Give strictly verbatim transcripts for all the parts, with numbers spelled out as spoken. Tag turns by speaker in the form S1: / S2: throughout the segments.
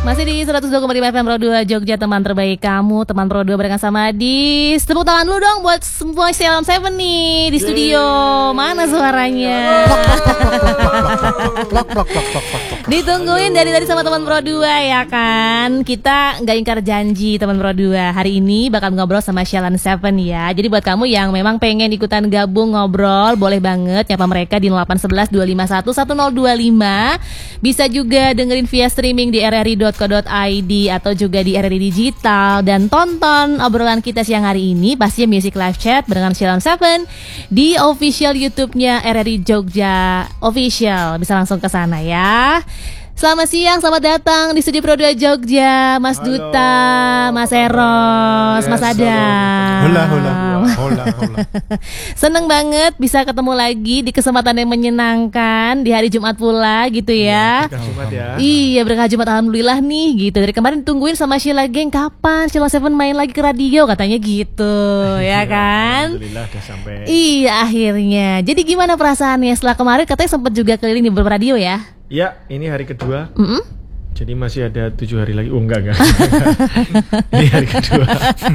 S1: Masih di seratus dua koma lima F M Pro dua Jogja, teman terbaik kamu, teman Pro dua barengan sama Adis. Tepuk tangan dulu dong buat semua Shalom Seven nih di studio. Mana suaranya? Ditungguin dari tadi sama teman Pro dua ya kan. Kita nggak ingkar janji teman Pro dua. Hari ini bakal ngobrol sama Shalom Seven ya. Jadi buat kamu yang memang pengen ikutan gabung ngobrol, boleh banget nyapa mereka di nol delapan satu satu dua lima satu satu nol dua lima. Bisa juga dengerin via streaming di r r i dot co dot i d atau juga di R R I Digital, dan tonton obrolan kita siang hari ini pastinya Music Live Chat barengan Shalom Seven di official YouTube-nya R R I Jogja Official. Bisa langsung ke sana ya. Selamat siang, selamat datang di studio Pro dua Jogja, Mas halo, Duta, Mas Eros, yes, Mas Adam.
S2: Hola, hola, hola, hola.
S1: Seneng banget bisa ketemu lagi di kesempatan yang menyenangkan di hari Jumat pula gitu ya.
S2: Ya, Jumat ya.
S1: Iya, berkah Jumat alhamdulillah nih gitu. Dari kemarin tungguin sama Sheila Geng kapan Sheila Seven main lagi ke radio katanya gitu, ya kan?
S2: Alhamdulillah udah sampai.
S1: Iya, akhirnya. Jadi gimana perasaannya setelah kemarin katanya sempat juga keliling di beberapa radio ya?
S2: Ya, ini hari kedua.
S1: Mm-hmm.
S2: Jadi masih ada tujuh hari lagi. Oh enggak enggak. Ini hari kedua.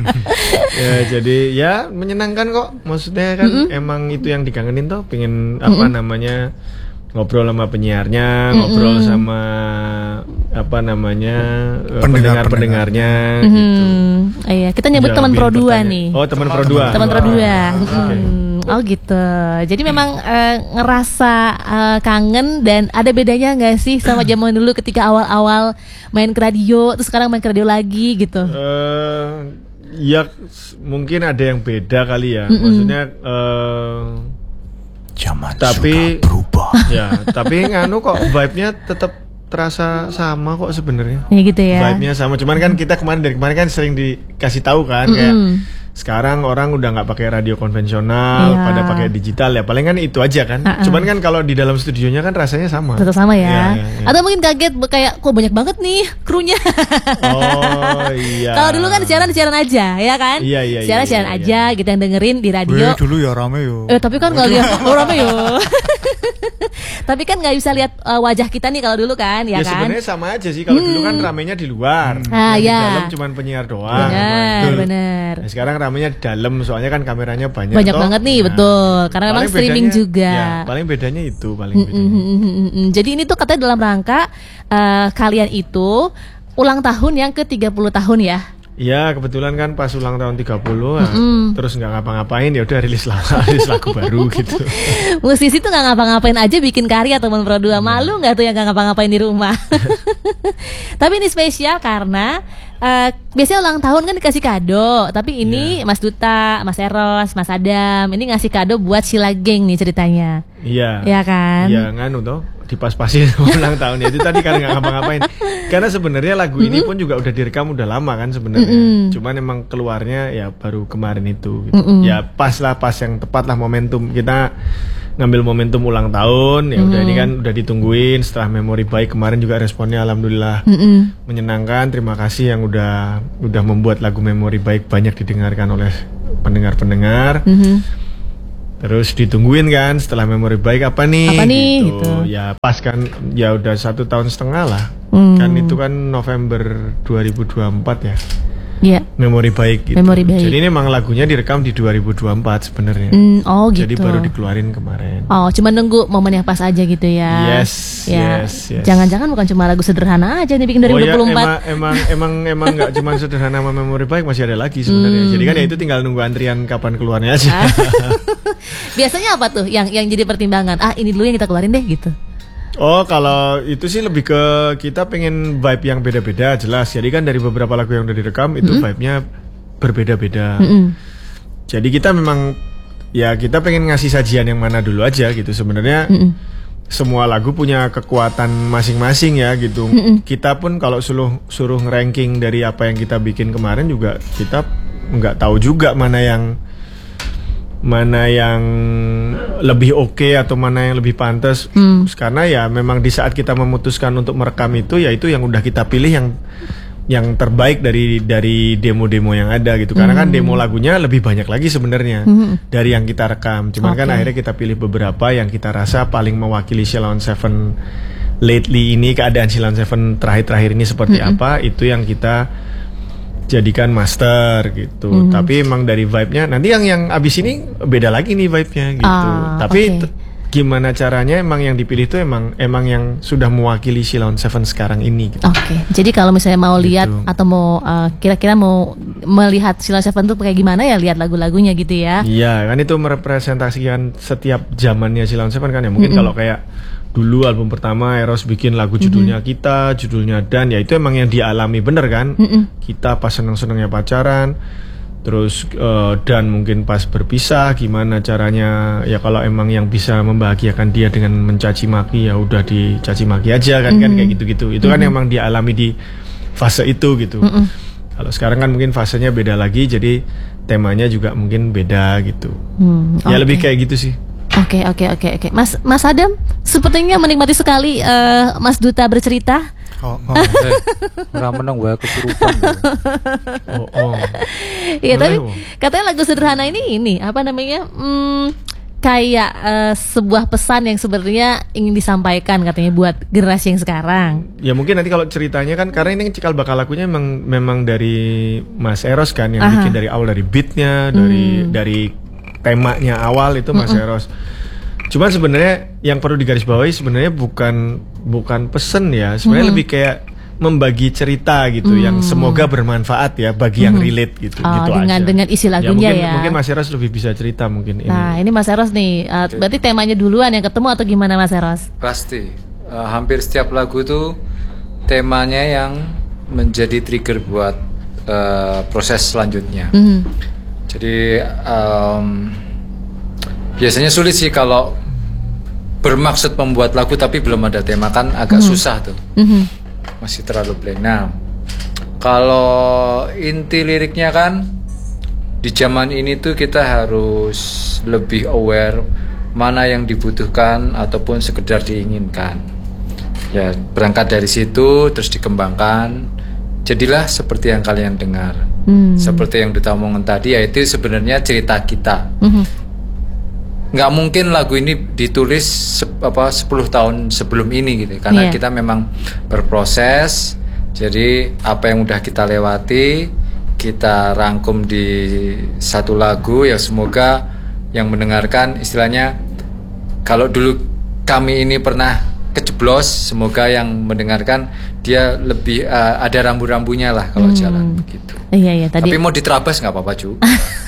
S2: Ya, jadi ya menyenangkan kok. Maksudnya kan mm-hmm. emang itu yang dikangenin tuh. Pengen apa mm-hmm. namanya ngobrol sama penyiarnya, mm-hmm. ngobrol sama apa namanya pendengar-pendengarnya
S1: mm-hmm.
S2: gitu.
S1: Oh, iya, kita nyebut teman Pro dua nih.
S2: Oh, teman Pro dua.
S1: Teman Pro dua.
S2: Oke.
S1: Oh gitu. Jadi memang uh, ngerasa uh, kangen, dan ada bedanya nggak sih sama zaman dulu ketika awal-awal main ke radio, terus sekarang main ke radio lagi gitu?
S2: Uh, ya mungkin ada yang beda kali ya. Mm-mm. Maksudnya uh,
S3: zaman
S2: tapi,
S3: sudah berubah.
S2: Ya, tapi nganu kok vibe-nya tetap terasa sama kok sebenarnya.
S1: Ya gitu ya.
S2: Vibe-nya sama. Cuman kan kita kemarin dari kemarin kan sering dikasih tahu kan, mm-mm. kayak sekarang orang udah nggak pakai radio konvensional, yeah. pada pakai digital ya. Paling kan itu aja kan. Uh-uh. Cuman kan kalau di dalam studionya kan rasanya sama.
S1: Tetap sama ya.
S2: Ya, ya, ya.
S1: Atau mungkin kaget kayak kok banyak banget nih krunya.
S2: Oh iya.
S1: Kalau dulu kan siaran-siaran aja, ya kan?
S2: Iya iya.
S1: Siaran-siaran
S2: iya, iya,
S1: aja,
S2: iya.
S1: kita yang dengerin di radio.
S3: Weh, dulu ya rame yo.
S1: Eh tapi kan nggak lihat oh, rame yo. Tapi kan nggak bisa lihat uh, wajah kita nih kalau dulu kan, ya, ya kan?
S2: Sebenarnya sama aja sih. Kalau hmm. dulu kan ramenya di luar,
S1: hmm. ah,
S2: di
S1: ya.
S2: dalam cuman penyiar doang.
S1: Benar, benar.
S2: Nah, sekarang ramenya di dalam, soalnya kan kameranya banyak.
S1: Banyak toh. Banget nih, nah, betul. Karena memang streaming
S2: bedanya,
S1: juga.
S2: Ya, paling bedanya itu, paling
S1: mm,
S2: bedanya.
S1: Mm, mm, mm, mm. Jadi ini tuh katanya dalam rangka uh, kalian itu ulang tahun yang ke tiga puluh tahun ya.
S2: Iya, kebetulan kan pas ulang tahun tiga puluh,
S1: mm-hmm.
S2: terus nggak ngapa-ngapain, ya udah rilis lagu, rilis lagu baru gitu.
S1: Musisi tuh nggak ngapa-ngapain aja bikin karya, teman Pro dua. Malu nggak tuh yang nggak ngapa-ngapain di rumah? Tapi ini spesial karena uh, biasanya ulang tahun kan dikasih kado, tapi ini yeah. Mas Duta, Mas Eros, Mas Adam ini ngasih kado buat Sheila Geng nih ceritanya.
S2: Iya.
S1: Iya kan?
S2: Iya, nganu toh. Dipas-pasin ulang tahunnya itu tadi kan nggak ngapa-ngapain, karena sebenarnya lagu ini pun juga udah direkam udah lama kan sebenarnya, mm-hmm. cuman emang keluarnya ya baru kemarin itu gitu. Mm-hmm. Ya pas lah, pas yang tepat lah momentum kita ngambil momentum ulang tahun ya. Mm-hmm. Udah ini kan udah ditungguin setelah Memori Baik kemarin juga responnya alhamdulillah mm-hmm. menyenangkan. Terima kasih yang udah udah membuat lagu Memori Baik banyak didengarkan oleh pendengar-pendengar. Mm-hmm. Terus ditungguin kan setelah Memori Baik apa nih?
S1: Apa nih?
S2: Gitu.
S1: Gitu.
S2: Ya pas kan, ya udah satu tahun setengah lah.
S1: Hmm.
S2: Kan itu kan November dua ribu dua puluh empat ya.
S1: Iya.
S2: Memori Baik gitu.
S1: Memori Baik.
S2: Jadi ini memang lagunya direkam di dua ribu dua puluh empat sebenarnya.
S1: Mm, oh gitu.
S2: Jadi baru dikeluarin kemarin.
S1: Oh, cuma nunggu momen yang pas aja gitu ya.
S2: Yes,
S1: ya.
S2: yes, yes.
S1: Jangan-jangan bukan cuma lagu sederhana aja nih bikin dua ribu dua puluh empat.
S2: Oh ya, emang emang emang nggak cuma sederhana sama Memori Baik, masih ada lagi sebenarnya. Mm. Jadi kan ya itu tinggal nunggu antrian kapan keluarnya aja.
S1: Biasanya apa tuh yang yang jadi pertimbangan? Ah, ini dulu yang kita keluarin deh gitu.
S2: Oh, kalau itu sih lebih ke kita pengen vibe yang beda-beda, jelas. Jadi kan dari beberapa lagu yang udah direkam itu mm-hmm. vibe-nya berbeda-beda. Mm-hmm. Jadi kita memang ya kita pengen ngasih sajian yang mana dulu aja gitu. Sebenarnya mm-hmm. semua lagu punya kekuatan masing-masing ya gitu. Mm-hmm. Kita pun kalau suruh suruh ranking dari apa yang kita bikin kemarin juga kita nggak tahu juga mana yang mana yang lebih oke okay atau mana yang lebih pantas. Mm. Karena ya memang di saat kita memutuskan untuk merekam itu, ya itu yang udah kita pilih yang yang terbaik dari dari demo-demo yang ada gitu. Karena mm. kan demo lagunya lebih banyak lagi sebenarnya mm. dari yang kita rekam. Cuman okay. kan akhirnya kita pilih beberapa yang kita rasa paling mewakili Shalom Seven lately ini keadaan Sheila on Seven terakhir-terakhir ini seperti mm-hmm. apa, itu yang kita jadikan master gitu. Mm-hmm. Tapi emang dari vibe-nya nanti yang yang abis ini beda lagi nih vibe-nya gitu.
S1: Ah,
S2: Tapi
S1: okay.
S2: t- gimana caranya emang yang dipilih itu emang emang yang sudah mewakili Sheila on Seven sekarang ini gitu.
S1: Oke, okay. Jadi kalau misalnya mau
S2: Gitu.
S1: lihat atau mau uh, kira-kira mau melihat Sheila on Seven tuh kayak gimana ya, lihat lagu-lagunya gitu ya.
S2: Iya, kan itu merepresentasikan setiap zamannya Sheila on Seven kan ya. Mungkin
S1: Mm-mm.
S2: kalau kayak dulu album pertama Eros bikin lagu judulnya mm-hmm. Kita, judulnya Dan, ya itu emang yang dialami bener kan.
S1: Mm-mm.
S2: Kita pas seneng-senengnya pacaran, terus uh, Dan mungkin pas berpisah, gimana caranya ya kalau emang yang bisa membahagiakan dia dengan mencaci maki, ya udah dicaci maki aja kan, mm-hmm. kan kayak gitu-gitu. Itu mm-hmm. kan emang dialami di fase itu gitu. Mm-hmm. Kalau sekarang kan mungkin fasenya beda lagi, jadi temanya juga mungkin beda gitu. Mm, okay. Ya lebih kayak gitu sih.
S1: Oke okay, oke okay, oke okay, oke. Mas Mas Adam sepertinya menikmati sekali uh, Mas Duta bercerita.
S3: Oh, oh eh, orang menang gue kesurupan.
S2: Oh, oh.
S1: Iya tapi katanya lagu sederhana ini ini apa namanya? Hmm, kayak uh, sebuah pesan yang sebenarnya ingin disampaikan katanya buat generasi yang sekarang.
S2: Ya mungkin nanti kalau ceritanya kan, karena ini cikal bakal lagunya memang memang dari Mas Eros kan yang Aha. bikin dari awal, dari beatnya, dari hmm. dari temanya awal itu Mas Mm-mm. Eros. Cuman sebenarnya yang perlu digarisbawahi sebenarnya bukan bukan pesen ya, sebenarnya mm-hmm. lebih kayak membagi cerita gitu mm. yang semoga bermanfaat ya bagi mm-hmm. yang relate gitu.
S1: Oh,
S2: gitu
S1: dengan
S2: aja.
S1: dengan isi lagunya
S2: ya. Mungkin,
S1: ya.
S2: mungkin Mas Eros lebih bisa cerita mungkin ini.
S1: Nah ini Mas Eros nih, uh, berarti temanya duluan yang ketemu atau gimana Mas Eros?
S4: Pasti, uh, hampir setiap lagu tuh temanya yang menjadi trigger buat uh, proses selanjutnya. Mm-hmm. Jadi um, biasanya sulit sih kalau bermaksud membuat lagu tapi belum ada tema, kan agak mm-hmm. susah tuh. Mm-hmm. Masih terlalu blank. Nah, kalau inti liriknya kan di zaman ini tuh kita harus lebih aware mana yang dibutuhkan ataupun sekedar diinginkan. Ya, berangkat dari situ terus dikembangkan. Jadilah seperti yang kalian dengar. Hmm. Seperti yang Duta omongin tadi, yaitu sebenarnya cerita kita. Mm-hmm. Nggak mungkin lagu ini ditulis se- apa sepuluh tahun sebelum ini gitu, karena yeah. kita memang berproses. Jadi apa yang udah kita lewati kita rangkum di satu lagu, ya semoga yang mendengarkan istilahnya, kalau dulu kami ini pernah kejeblos, semoga yang mendengarkan dia lebih uh, ada rambu-rambunya lah kalau hmm. jalan gitu.
S1: Iya iya tadi.
S4: Tapi mau diterabas nggak apa-apa cu.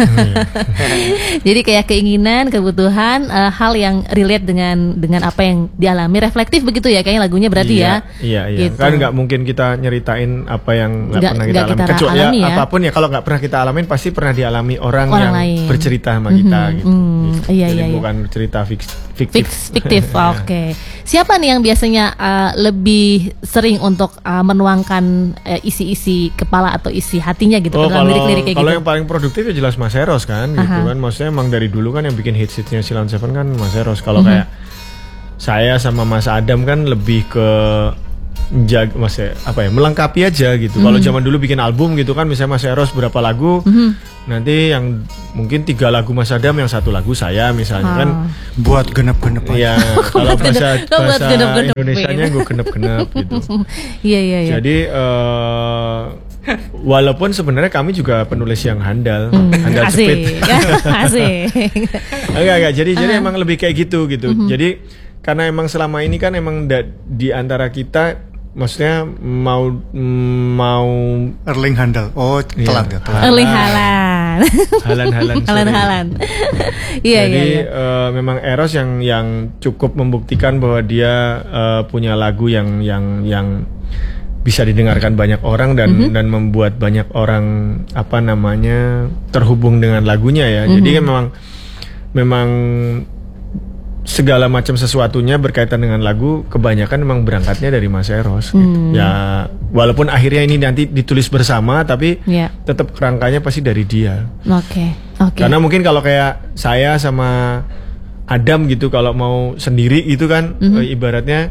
S1: Jadi kayak keinginan, kebutuhan, uh, hal yang relate dengan dengan apa yang dialami, reflektif begitu ya kayaknya lagunya berarti
S2: iya,
S1: ya.
S2: Iya iya.
S1: Gitu.
S2: Kan nggak mungkin kita nyeritain apa yang nggak pernah kita
S1: gak
S2: alami.
S1: kita
S2: Kecuali
S1: alami
S2: ya,
S1: ya
S2: apapun ya kalau nggak pernah kita alamin pasti pernah dialami orang,
S1: orang
S2: yang
S1: lain.
S2: bercerita sama
S1: Mm-hmm.
S2: kita gitu.
S1: Mm,
S2: gitu.
S1: Iya
S2: Jadi
S1: iya.
S2: bukan
S1: iya.
S2: cerita fix, fiktif.
S1: Fix, fiktif. Oke. Okay. Siapa nih yang biasanya uh, lebih sering untuk uh, menuangkan uh, isi-isi kepala atau isi hatinya gitu
S2: oh,
S1: dalam
S2: kalau,
S1: lirik-lirik kayak
S2: kalau
S1: gitu?
S2: yang paling produktif ya jelas Mas Eros kan, gitu
S1: Aha.
S2: kan. Maksudnya emang dari dulu kan yang bikin hits-hitsnya Sheila on Seven kan Mas Eros. Kalau mm-hmm. kayak saya sama Mas Adam kan lebih ke jaga, maksudnya apa ya, melengkapi aja gitu. Mm-hmm. Kalau zaman dulu bikin album gitu kan, misalnya Mas Eros berapa lagu, mm-hmm. nanti yang mungkin tiga lagu Mas Adam, yang satu lagu saya misalnya ah. kan.
S3: Buat genep-genep
S2: ya. Kalau bahasa bahasa
S1: genep-genep
S2: Indonesianya gue genep-genep gitu.
S1: Iya iya iya.
S2: Jadi uh, walaupun sebenarnya kami juga penulis yang handal, hmm. handal
S1: asik.
S2: speed.
S1: Asik.
S2: Enggak enggak. Jadi uh-huh. jadi emang lebih kayak gitu gitu.
S1: Uh-huh.
S2: Jadi karena emang selama ini kan emang da- di antara kita, maksudnya mau mau
S3: Erling handal. Oh, telat ya.
S1: Telat. Erling Halan.
S2: Halan-halan.
S1: Halan-halan. Iya
S2: Jadi
S1: iya.
S2: uh, memang Eros yang yang cukup membuktikan bahwa dia uh, punya lagu yang yang yang bisa didengarkan banyak orang dan mm-hmm. dan membuat banyak orang apa namanya terhubung dengan lagunya ya. Mm-hmm. Jadi kan memang memang segala macam sesuatunya berkaitan dengan lagu kebanyakan memang berangkatnya dari Mas Eros.
S1: Hmm.
S2: Gitu. Ya walaupun akhirnya ini nanti ditulis bersama, tapi yeah. tetap kerangkanya pasti dari dia.
S1: Oke. Okay. Oke. Okay.
S2: Karena mungkin kalau kayak saya sama Adam gitu, kalau mau sendiri itu kan mm-hmm. e, ibaratnya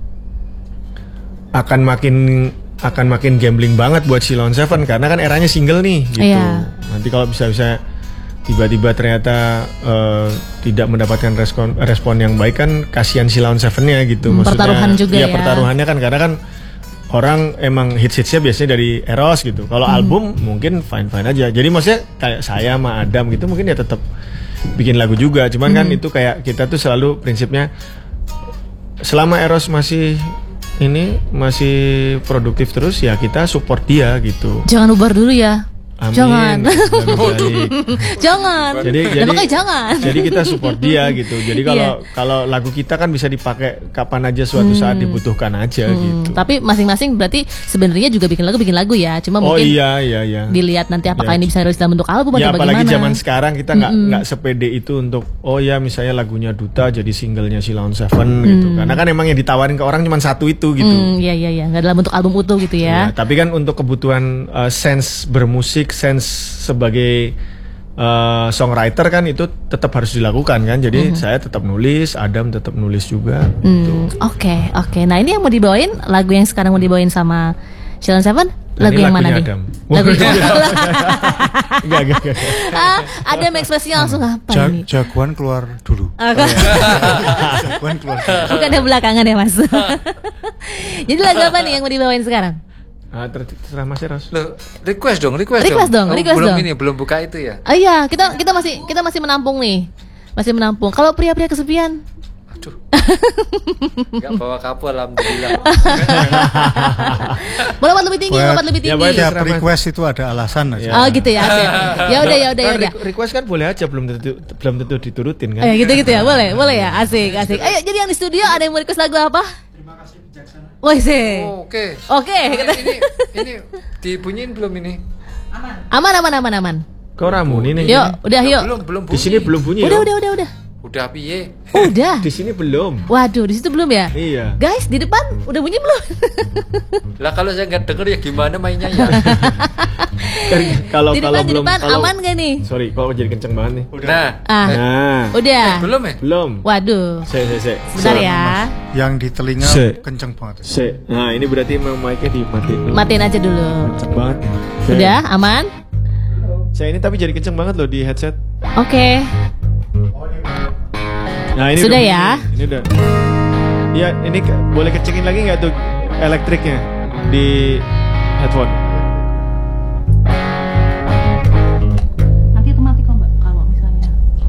S2: akan makin akan makin gambling banget buat Sheila on Seven, karena kan eranya single nih gitu. Yeah. Nanti kalau bisa-bisa tiba-tiba ternyata uh, tidak mendapatkan respon respon yang baik kan kasihan si Lawn Seven-nya gitu.
S1: Hmm, pertaruhan juga ya.
S2: pertaruhannya kan karena kan orang emang hits-hitsnya biasanya dari Eros gitu. Kalau hmm. album mungkin fine-fine aja. Jadi maksudnya kayak saya sama Adam gitu mungkin ya tetap bikin lagu juga. Cuman hmm. kan itu kayak kita tuh selalu prinsipnya selama Eros masih ini masih produktif terus ya kita support dia gitu.
S1: Jangan ubar dulu ya.
S2: Amin.
S1: Jangan. Jangan.
S2: Jadi
S1: nah,
S2: jadi
S1: makanya jangan.
S2: Jadi kita support dia gitu. Jadi kalau yeah. kalau lagu kita kan bisa dipakai kapan aja suatu
S1: hmm.
S2: saat dibutuhkan aja hmm. gitu.
S1: Tapi masing-masing berarti sebenarnya juga bikin lagu bikin lagu ya. Cuma
S2: oh,
S1: mungkin
S2: iya iya iya.
S1: dilihat nanti apakah
S2: ya.
S1: ini bisa rilis dalam bentuk album
S2: ya,
S1: atau bagaimana.
S2: Ya apalagi zaman sekarang kita nggak
S1: mm-hmm.
S2: nggak sepede itu untuk oh ya misalnya lagunya Duta jadi singlenya si Lawn Seven mm. gitu. Karena kan emang yang ditawarin ke orang cuma satu itu gitu.
S1: Mm, iya iya iya. Nggak dalam bentuk album utuh gitu ya.
S2: ya tapi kan untuk kebutuhan uh, sense bermusik, sense sebagai uh, songwriter kan itu tetap harus dilakukan kan. Jadi mm-hmm. saya tetap nulis, Adam tetap nulis juga.
S1: Oke mm, oke. Okay, okay. Nah ini yang mau dibawain lagu yang sekarang mau dibawain sama Sheila Seven.
S2: Nah,
S1: lagu yang mana nih?
S2: Adam.
S1: Lagu
S2: enggak, enggak, enggak.
S1: Ah, Adam ekspresinya langsung apa
S3: ja-
S1: ini?
S3: Jagoan keluar dulu.
S1: Oh, ya.
S3: Jagoan keluar dulu.
S1: Bukan yang belakangan ya Mas. Jadi lagu apa nih yang mau dibawain sekarang?
S2: Ah, terserah Mas Eros.
S4: Loh, request dong, request,
S1: request dong.
S4: dong.
S1: Request
S4: belum
S1: dong.
S4: ini, belum buka itu ya.
S1: Oh iya, kita kita masih kita masih menampung nih. Masih menampung. Kalau pria-pria kesepian.
S4: Aduh. Enggak bawa kapu alhamdulillah.
S1: Boleh buat lebih tinggi,
S3: Buat-
S1: buat lebih
S2: ya,
S1: tinggi.
S2: boleh.
S3: Tiap
S2: Terserah, Mas.
S3: request itu ada alasan aja.
S2: Ya.
S1: Oh gitu ya. Asik. Ya udah ya udah ya
S2: Kan
S1: udah.
S2: re- request kan boleh aja belum tentu belum tentu diturutin kan.
S1: Eh gitu-gitu ya, boleh, boleh ya. Asik, asik. Ayo jadi yang di studio ada yang mau request lagu apa? Woi sih.
S4: Oh, Oke.
S1: Oke, kita
S4: Ini ini dibunyiin belum ini?
S1: aman aman aman aman.
S2: Kau ramu nih nih.
S1: Yuk, udah yuk.
S4: Belum, belum bunyi.
S2: Di sini belum bunyi.
S1: Udah
S2: loh.
S1: udah udah udah.
S4: Udah piye?
S1: Udah.
S2: Di sini belum.
S1: Waduh, di situ belum ya?
S2: Iya.
S1: Guys, di depan udah bunyi belum?
S4: Lah kalau saya nggak denger ya gimana mainnya ya?
S2: Kalau
S1: Di
S2: kalau
S1: depan, di
S2: belum
S1: depan
S2: kalau
S1: aman gak nih?
S2: sorry, kok jadi kenceng banget nih.
S4: Nah,
S1: Ah,
S2: Nah,
S1: udah.
S4: belum ya?
S2: belum.
S1: Waduh.
S2: Se se se.
S1: Sebentar
S2: Se-
S1: ya.
S3: Yang di telinga
S2: Se-
S3: kenceng banget.
S2: Se. Nah, ini berarti memang mic-nya dimatiin dulu.
S1: Matiin aja dulu.
S2: Kenceng banget. Se.
S1: Udah, aman?
S2: Saya ini tapi jadi kenceng banget loh di headset.
S1: Oke.
S2: Nah, ini
S1: Sudah
S2: udah
S1: ya?
S2: bunyi. Ini udah. Iya, ini ke- boleh kecengin lagi nggak tuh elektriknya di headphone?
S1: Nanti itu mati kok, Mbak, kalau misalnya.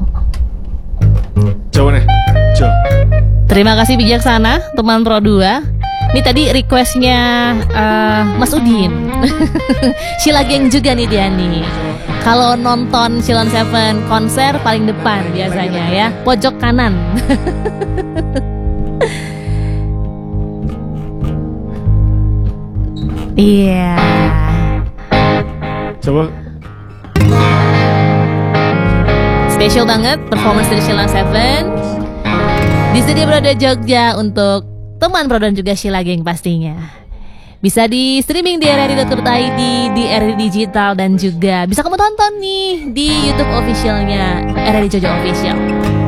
S2: Coba nih. Coba.
S1: Terima kasih bijaksana teman Pro dua. Ini tadi requestnya eh, Mas Udin. Sheila Gang juga nih dia nih. Kalau nonton Sheila Seven konser paling depan biasanya ya, pojok kanan. Iya.
S2: Coba.
S1: Spesial banget performance dari Sheila Seven di studio Brodo Jogja untuk teman Bro dan juga Sheila Gang pastinya. Bisa di streaming di r r i dot co dot i d, di R R I Digital, dan juga bisa kamu tonton nih di YouTube officialnya R R I Jogja Official.